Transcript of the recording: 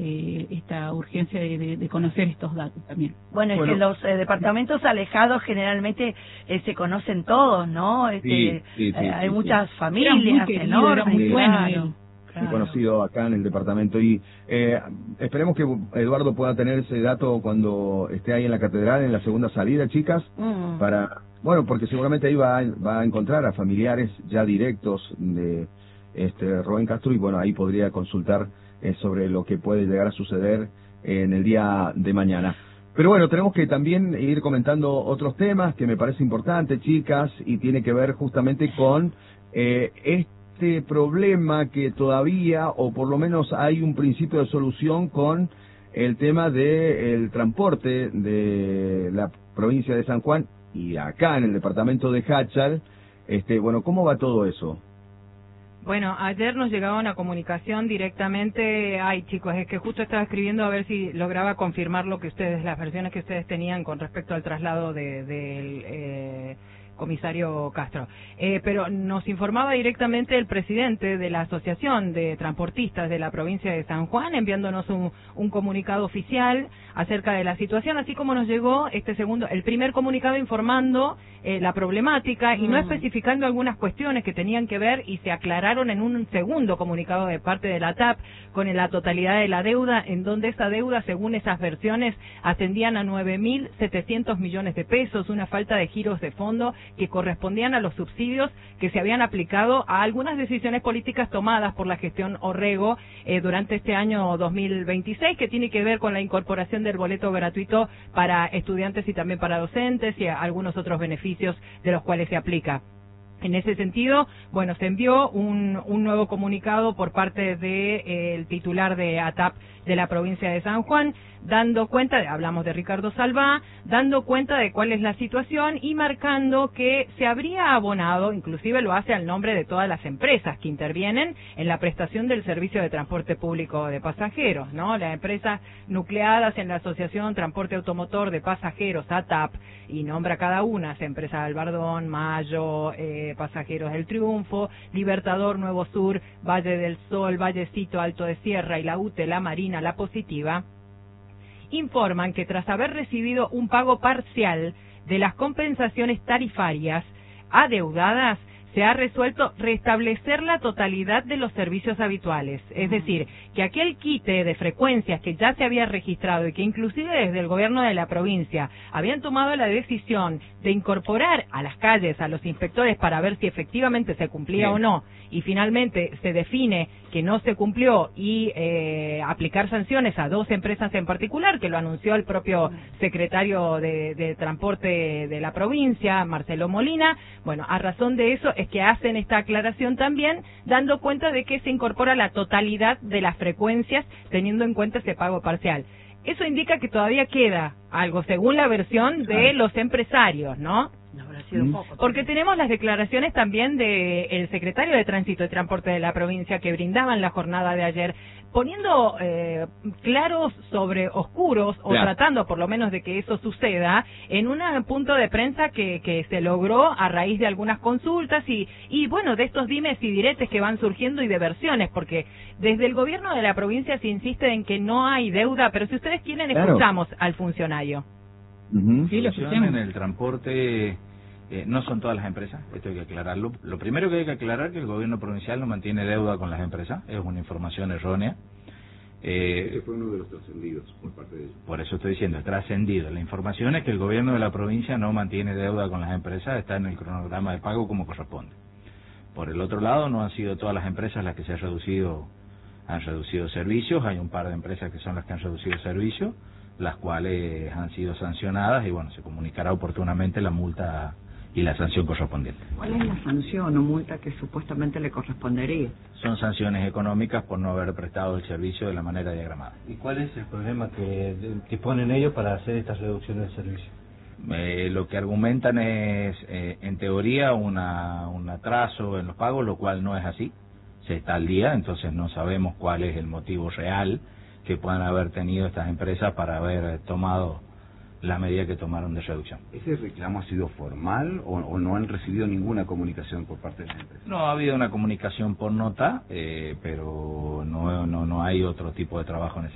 esta urgencia de conocer estos datos también. Bueno, es que los departamentos alejados generalmente se conocen todos, ¿no? Sí, hay muchas familias enormes. Era muy bueno claro. él. Muy conocido acá en el departamento, y esperemos que Eduardo pueda tener ese dato cuando esté ahí en la catedral, en la segunda salida, chicas, porque seguramente ahí va a encontrar a familiares ya directos de Rubén Castro, y bueno, ahí podría consultar sobre lo que puede llegar a suceder en el día de mañana. Pero bueno, tenemos que también ir comentando otros temas que me parece importante, chicas, y tiene que ver justamente con este problema que todavía, o por lo menos hay un principio de solución con el tema del transporte de la provincia de San Juan y acá en el departamento de Jáchal. ¿Cómo va todo eso? Bueno, ayer nos llegaba una comunicación directamente. Ay, chicos, es que justo estaba escribiendo a ver si lograba confirmar las versiones que ustedes tenían con respecto al traslado del comisario Castro. Pero nos informaba directamente el presidente de la Asociación de Transportistas de la provincia de San Juan, enviándonos un comunicado oficial acerca de la situación, así como nos llegó el primer comunicado informando la problemática y no especificando algunas cuestiones que tenían que ver, y se aclararon en un segundo comunicado de parte de la ATAP con la totalidad de la deuda, en donde esa deuda, según esas versiones, ascendían a 9.700 millones de pesos, una falta de giros de fondo que correspondían a los subsidios que se habían aplicado a algunas decisiones políticas tomadas por la gestión Orrego durante este año 2026, que tiene que ver con la incorporación del boleto gratuito para estudiantes y también para docentes y algunos otros beneficios de los cuales se aplica. En ese sentido, bueno, se envió un nuevo comunicado por parte del titular de ATAP de la provincia de San Juan, dando cuenta, hablamos de Ricardo Salvá, dando cuenta de cuál es la situación y marcando que se habría abonado, inclusive lo hace al nombre de todas las empresas que intervienen en la prestación del servicio de transporte público de pasajeros, ¿no? Las empresas nucleadas en la Asociación Transporte Automotor de Pasajeros, ATAP, y nombra cada una, Empresa Albardón, Mayo, Pasajeros del Triunfo, Libertador, Nuevo Sur, Valle del Sol, Vallecito, Alto de Sierra y la UTE, La Marina, La Positiva, informan que tras haber recibido un pago parcial de las compensaciones tarifarias adeudadas, se ha resuelto restablecer la totalidad de los servicios habituales. Es decir, que aquel quite de frecuencias que ya se había registrado y que inclusive desde el gobierno de la provincia habían tomado la decisión de incorporar a las calles a los inspectores para ver si efectivamente se cumplía o no, y finalmente se define que no se cumplió y aplicar sanciones a dos empresas en particular, que lo anunció el propio secretario de Transporte de la provincia, Marcelo Molina. Bueno, a razón de eso es que hacen esta aclaración también, dando cuenta de que se incorpora la totalidad de las frecuencias teniendo en cuenta ese pago parcial. Eso indica que todavía queda algo, según la versión de los empresarios, ¿no? Porque tenemos las declaraciones también del secretario de Tránsito y Transporte de la provincia que brindaban la jornada de ayer, poniendo claros sobre oscuros, o tratando por lo menos de que eso suceda, en un punto de prensa que se logró a raíz de algunas consultas y bueno, de estos dimes y diretes que van surgiendo y de versiones, porque desde el gobierno de la provincia se insiste en que no hay deuda, pero si ustedes quieren escuchamos al funcionario. Sí, lo escuchamos. En el transporte no son todas las empresas, esto hay que aclararlo. Lo primero que hay que aclarar es que el gobierno provincial no mantiene deuda con las empresas, es una información errónea. Ese fue uno de los trascendidos por parte de ellos. Por eso estoy diciendo, trascendido. La información es que el gobierno de la provincia no mantiene deuda con las empresas, está en el cronograma de pago como corresponde. Por el otro lado, no han sido todas las empresas las que han reducido servicios, hay un par de empresas que son las que han reducido servicios, las cuales han sido sancionadas y bueno, se comunicará oportunamente la multa y la sanción correspondiente. ¿Cuál es la sanción o multa que supuestamente le correspondería? Son sanciones económicas por no haber prestado el servicio de la manera diagramada. ¿Y cuál es el problema que ponen ellos para hacer estas reducciones de servicio? Lo que argumentan es, en teoría, un atraso en los pagos, lo cual no es así. Se está al día, entonces no sabemos cuál es el motivo real que puedan haber tenido estas empresas para haber tomado la medida que tomaron de reducción. ¿Ese reclamo ha sido formal o no han recibido ninguna comunicación por parte de las empresas? No, ha habido una comunicación por nota, pero no hay otro tipo de trabajo en ese